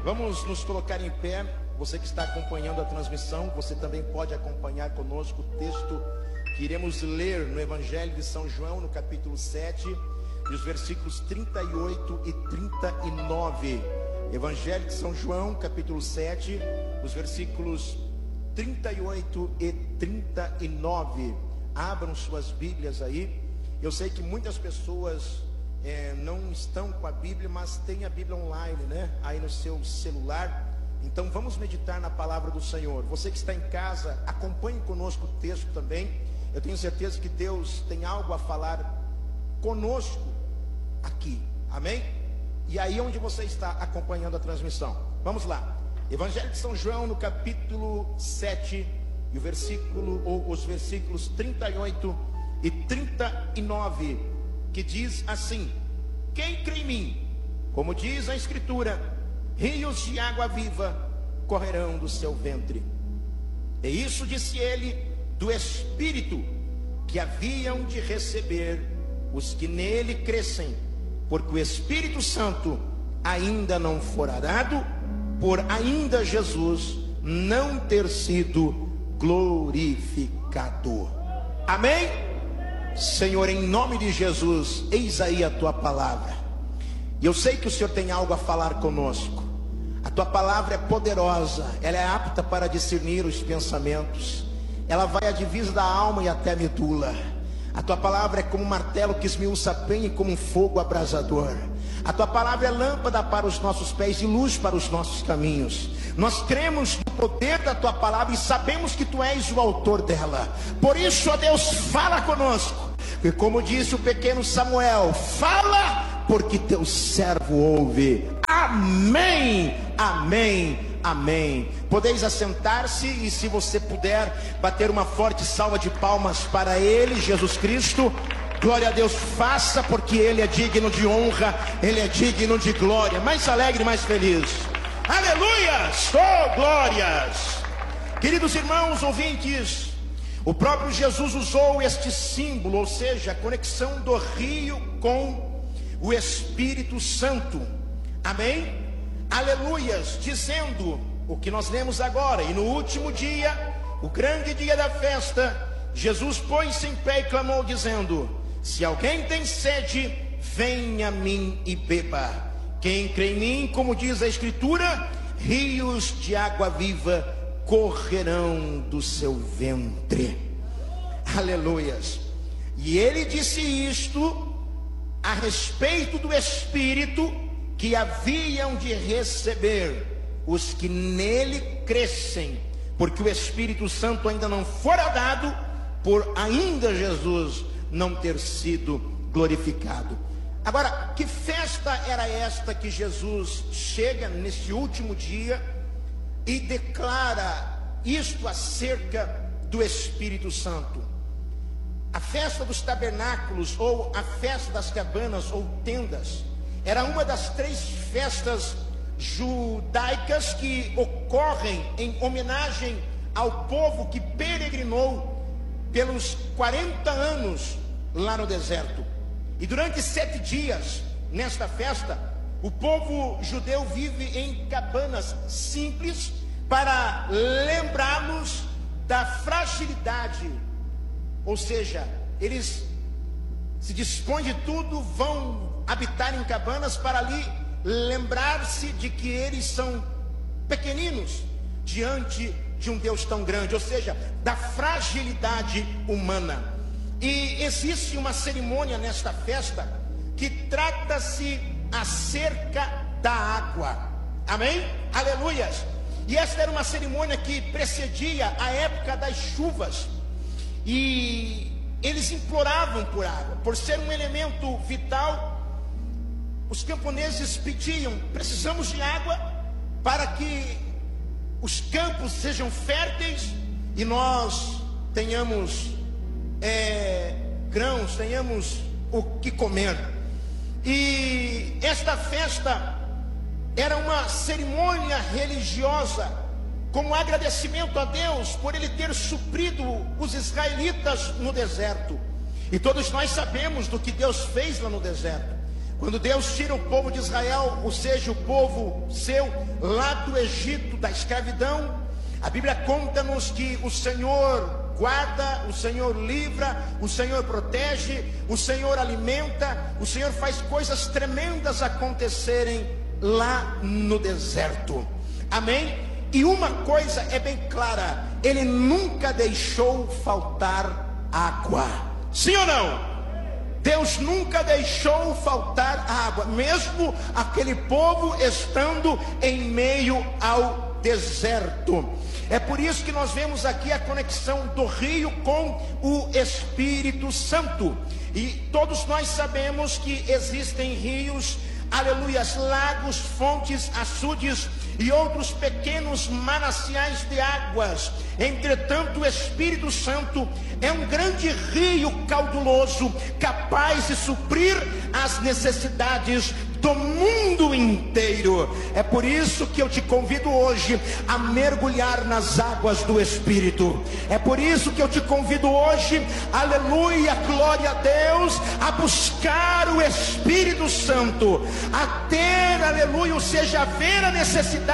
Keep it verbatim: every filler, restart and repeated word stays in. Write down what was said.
Vamos nos colocar em pé. Você que está acompanhando a transmissão, você também pode acompanhar conosco o texto que iremos ler no Evangelho de São João, no capítulo sete, e os versículos trinta e oito e trinta e nove. Evangelho de São João, capítulo sete, os versículos trinta e oito e trinta e nove. Abram suas Bíblias aí. Eu sei que muitas pessoas é, não estão com a Bíblia, mas tem a Bíblia online, né? Aí no seu celular. Então vamos meditar na palavra do Senhor. Você que está em casa, acompanhe conosco o texto também. Eu tenho certeza que Deus tem algo a falar conosco aqui, amém? E aí onde você está acompanhando a transmissão, vamos lá. Evangelho de São João, no capítulo sete, e o versículo, ou os versículos trinta e oito e trinta e nove, que diz assim: quem crê em mim, como diz a Escritura, rios de água viva correrão do seu ventre. E isso disse ele do Espírito que haviam de receber os que nele crescem, porque o Espírito Santo ainda não fora dado, por ainda Jesus não ter sido glorificado. Amém? Senhor, em nome de Jesus, eis aí a tua palavra. E eu sei que o Senhor tem algo a falar conosco. A tua palavra é poderosa, ela é apta para discernir os pensamentos, ela vai à divisa da alma e até a medula. A tua palavra é como um martelo que esmiuça a penha e como um fogo abrasador. A tua palavra é lâmpada para os nossos pés e luz para os nossos caminhos. Nós cremos no poder da tua palavra e sabemos que tu és o autor dela. Por isso, ó Deus, fala conosco. E como disse o pequeno Samuel, fala, porque teu servo ouve. Amém, amém, amém. Podeis assentar-se, e se você puder bater uma forte salva de palmas para ele, Jesus Cristo. Glória a Deus, faça, porque ele é digno de honra, ele é digno de glória. Mais alegre, mais feliz. Aleluias, oh glórias. Queridos irmãos ouvintes, o próprio Jesus usou este símbolo, ou seja, a conexão do rio com o Espírito Santo. Amém? Aleluias, dizendo o que nós lemos agora. E no último dia, o grande dia da festa, Jesus pôs-se em pé e clamou dizendo: se alguém tem sede, venha a mim e beba. Quem crê em mim, como diz a Escritura, rios de água viva correrão do seu ventre. Aleluias. E ele disse isto a respeito do Espírito que haviam de receber os que nele crescem, porque o Espírito Santo ainda não fora dado, por ainda Jesus não ter sido glorificado. Agora, que festa era esta que Jesus chega neste último dia e declara isto acerca do Espírito Santo? A festa dos tabernáculos, ou a festa das cabanas ou tendas, era uma das três festas judaicas que ocorrem em homenagem ao povo que peregrinou pelos quarenta anos lá no deserto. E durante sete dias, nesta festa, o povo judeu vive em cabanas simples para lembrá-los da fragilidade. Ou seja, eles se dispõem de tudo, vão habitar em cabanas para ali lembrar-se de que eles são pequeninos diante de um Deus tão grande, ou seja, da fragilidade humana. E existe uma cerimônia nesta festa que trata-se acerca da água. Amém? Aleluias. E esta era uma cerimônia que precedia a época das chuvas, e eles imploravam por água, por ser um elemento vital. Os camponeses pediam: precisamos de água para que os campos sejam férteis e nós tenhamos é, grãos, tenhamos o que comer. E esta festa era uma cerimônia religiosa, como agradecimento a Deus por Ele ter suprido os israelitas no deserto. E todos nós sabemos do que Deus fez lá no deserto. Quando Deus tira o povo de Israel, ou seja, o povo seu, lá do Egito, da escravidão, a Bíblia conta-nos que o Senhor guarda, o Senhor livra, o Senhor protege, o Senhor alimenta, o Senhor faz coisas tremendas acontecerem lá no deserto. Amém? E uma coisa é bem clara: Ele nunca deixou faltar água. Sim ou não? Deus nunca deixou faltar água, mesmo aquele povo estando em meio ao deserto. É por isso que nós vemos aqui a conexão do rio com o Espírito Santo. E todos nós sabemos que existem rios, aleluias, lagos, fontes, açudes e outros pequenos mananciais de águas. Entretanto, o Espírito Santo é um grande rio cauduloso, capaz de suprir as necessidades do mundo inteiro. É por isso que eu te convido hoje a mergulhar nas águas do Espírito. É por isso que eu te convido hoje, aleluia, glória a Deus, a buscar o Espírito Santo, a ter, aleluia, ou seja, a ver a necessidade